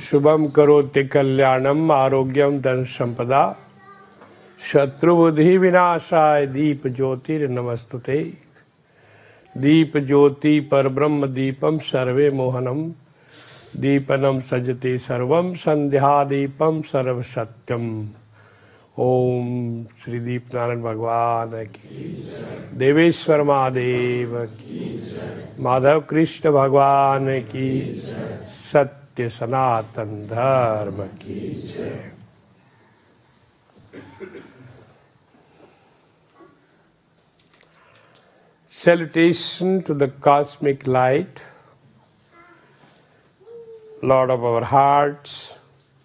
शुभम करोति कल्याणम आरोग्यम धन संपदा शत्रुबुद्धि विनाशाय दीप ज्योतिर नमस्तुते। दीप ज्योति परब्रह्म दीपम सर्वे मोहनम दीपनम सजते सर्वम संध्या दीपम सर्व सत्यम। ओम श्री दीप नारायण भगवान की, देवेश्वर महादेव की, माधव कृष्ण भगवान की, सत्य सनातन धर्म की जय। Salutation to the cosmic light, Lord of our hearts,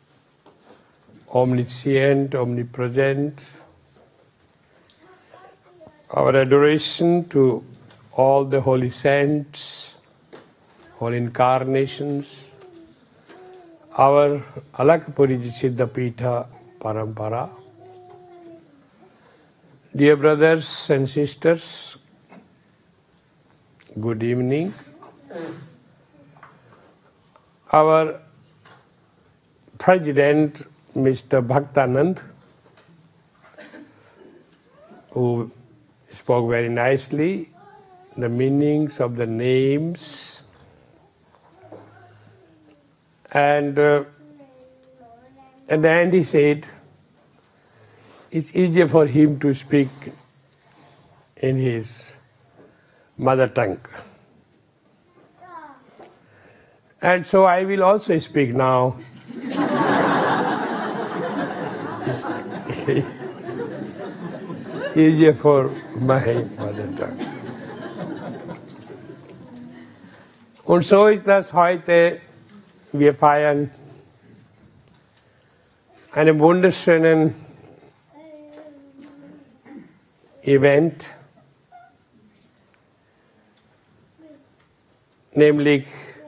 omniscient, omnipresent. Our adoration to all the holy saints, holy incarnations, our Alakapuriji Siddhapitha Parampara. Dear brothers and sisters, good evening. Our President, Mr. Bhaktanand, who spoke very nicely the meanings of the names, and at the end he said it's easier for him to speak in his mother tongue. And so I will also speak now. Easier for my mother tongue. Und so ist das heute. Wir feiern einen wunderschönen Event, nämlich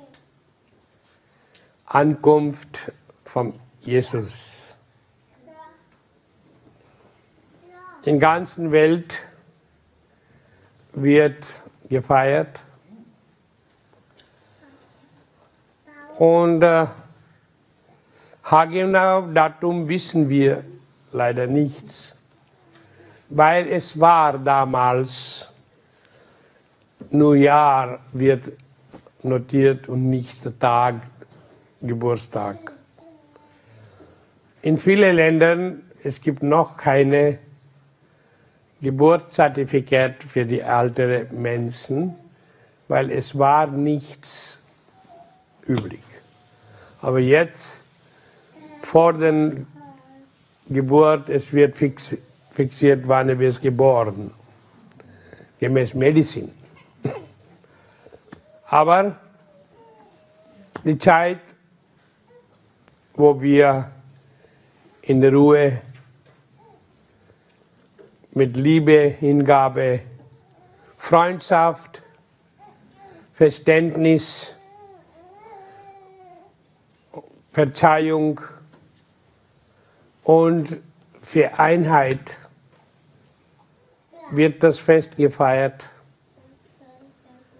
Ankunft von Jesus. In der ganzen Welt wird gefeiert und Hagenau-Datum wissen wir leider nichts, weil es war damals, nur Jahr wird notiert und nicht der Tag, Geburtstag. In vielen Ländern es gibt noch keine Geburtszertifikat für die älteren Menschen, weil es war nichts übrig. Aber jetzt, vor der Geburt, es wird fixiert, wann er wird geboren, gemäß Medizin. Aber die Zeit, wo wir in der Ruhe mit Liebe, Hingabe, Freundschaft, Verständnis, Verzeihung und für Einheit wird das Fest gefeiert.